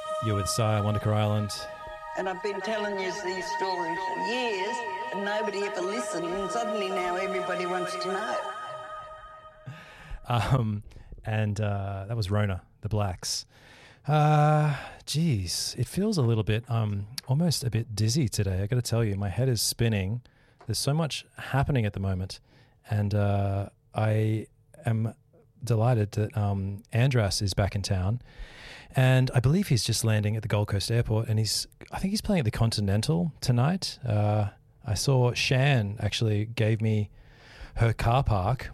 You're with Sire, Wonderker Island. And I've been telling you these stories for years, and nobody ever listened, and suddenly now everybody wants to know. And that was Rona, the Blacks. Geez, it feels a little bit, almost a bit dizzy today. I got to tell you, my head is spinning. There's so much happening at the moment. And I am delighted that Andras is back in town. And I believe he's just landing at the Gold Coast Airport, and I think he's playing at the Continental tonight. I saw Shan actually gave me her car park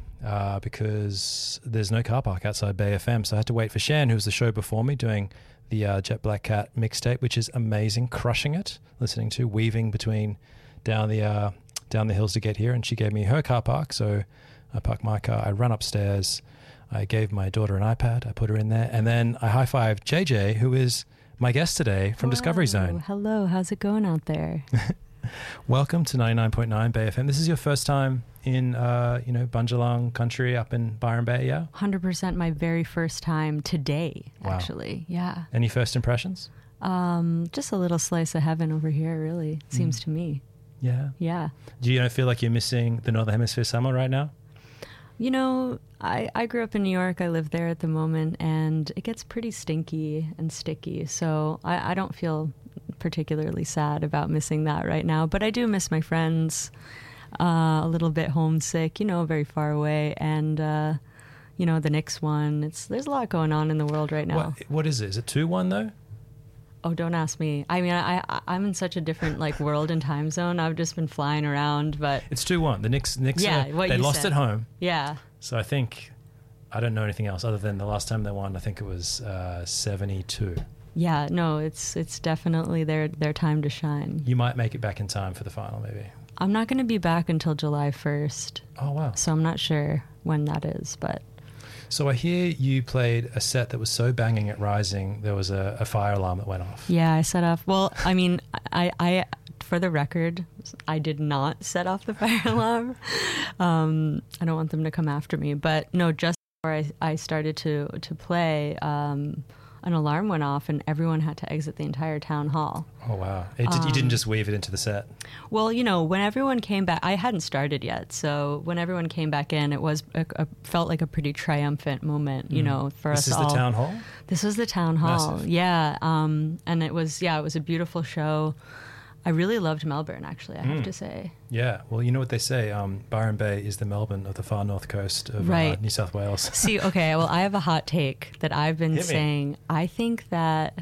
because there's no car park outside Bay FM. So I had to wait for Shan, who was the show before me, doing the Jet Black Cat mixtape, which is amazing, crushing it, listening to, weaving between down the hills to get here. And she gave me her car park. So I parked my car, I run upstairs, I gave my daughter an iPad, I put her in there, and then I high-fived JJ, who is my guest today from Discovery Zone. Hello, how's it going out there? Welcome to 99.9 Bay FM. This is your first time in, Bunjalung country up in Byron Bay, yeah? 100% my very first time today, Wow. actually, yeah. Any first impressions? Just a little slice of heaven over here, really, seems to me. Yeah. Yeah. Do you feel like you're missing the Northern Hemisphere summer right now? You know, I grew up in New York. I live there at the moment, and it gets pretty stinky and sticky. So I don't feel particularly sad about missing that right now. But I do miss my friends, a little bit homesick, very far away. And, the Knicks won. There's a lot going on in the world right now. What is it? Is it 2-1 though? Oh, don't ask me. I mean, I'm in such a different world and time zone. I've just been flying around, but It's 2-1. The Knicks Yeah, what they you lost said. at home. yeah. So I don't know anything else other than the last time they won, I think it was 72. Yeah, no, it's definitely their time to shine. You might make it back in time for the final, maybe. I'm not going to be back until July 1st, Oh, wow. so I'm not sure when that is, but So I hear you played a set that was so banging at Rising, there was a fire alarm that went off. yeah, I set off. Well, I mean, I for the record, I did not set off the fire alarm. I don't want them to come after me, but no, just before I started to play, an alarm went off and everyone had to exit the entire town hall. Oh, wow. You didn't just weave it into the set? Well, when everyone came back, I hadn't started yet. So when everyone came back in, it was felt like a pretty triumphant moment, for us all. This is the town hall? This was the town hall. Massive. Yeah. And it was a beautiful show. I really loved Melbourne, actually, I have to say. Yeah. Well, you know what they say, Byron Bay is the Melbourne of the far north coast of Right. New South Wales. See, okay, well, I have a hot take that I've been Hit me. saying. I think that,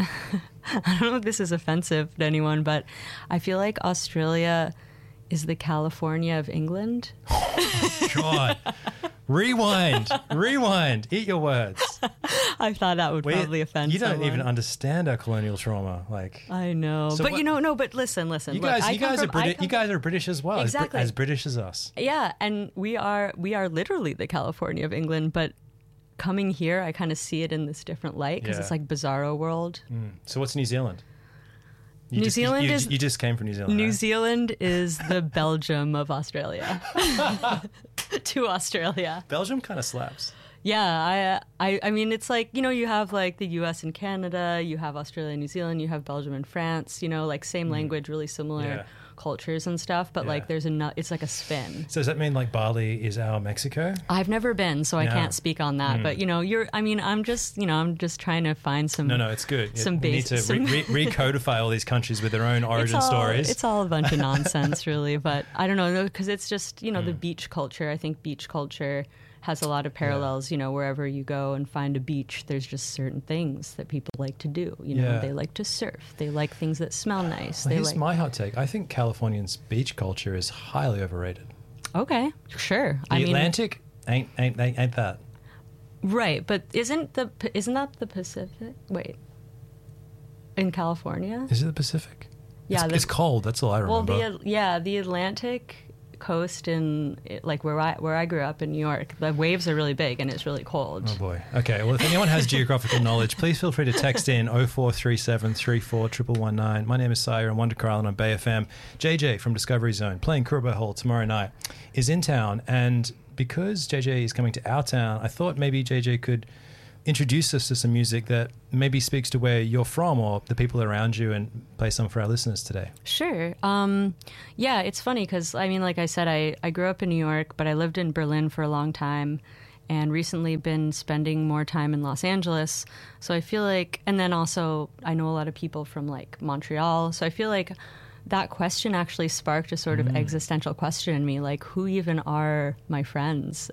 I don't know if this is offensive to anyone, but I feel like Australia is the California of England. God. Rewind. Eat your words. I thought that would probably offend You don't someone. even understand our colonial trauma. I know. So but what- but listen. You Look, guys, I you come guys from- are British. I come You guys are British as well, Exactly. as British as us. Yeah, and we are literally the California of England, but coming here, I kind of see it in this different light because Yeah. it's like bizarro world. So what's New Zealand? New Zealand is- You just came from New Zealand. New right? Zealand is the Belgium of Australia. To Australia. Belgium kind of slaps. Yeah, I mean, it's like, you have like the US and Canada, you have Australia and New Zealand, you have Belgium and France, like same language, really similar Yeah. cultures and stuff, but Yeah. like it's like a spin. So does that mean like Bali is our Mexico? I've never been, so I No. can't speak on that, but I'm just trying to find some No, it's good. Some we need to base- some- recodify all these countries with their own origin stories. It's all a bunch of nonsense, really. But I don't know, because it's just, the beach culture. I think beach culture has a lot of parallels, wherever you go and find a beach, there's just certain things that people like to do. Yeah. They like to surf. They like things that smell nice. Well, They here's like, my hot take. I think Californian's beach culture is highly overrated. okay, sure. The Atlantic ain't that. Right, but isn't that the Pacific? Wait, in California? Is it the Pacific? Yeah, it's cold. That's all I Well, remember. the Atlantic coast in like where I grew up in New York, the waves are really big and it's really cold. Oh boy. Okay. Well, if anyone has geographical knowledge, please feel free to text in 0437 34 119. My name is Sire on Wonderker Island on Bay FM. JJ from Discovery Zone playing Koorabow Hall tomorrow night is in town, and because JJ is coming to our town, I thought maybe JJ could introduce us to some music that maybe speaks to where you're from or the people around you, and play some for our listeners today? Sure. Yeah, it's funny because, I mean, like I said, I grew up in New York, but I lived in Berlin for a long time and recently been spending more time in Los Angeles. So I feel like, and then also I know a lot of people from like Montreal. So I feel like that question actually sparked a sort of existential question in me, like, who even are my friends?